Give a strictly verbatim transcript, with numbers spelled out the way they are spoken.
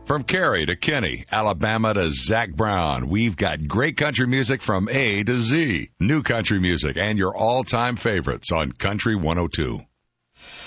From Carrie to Kenny, Alabama to Zach Brown, we've got great country music from A to Z. New country music and your all-time favorites on Country one oh two.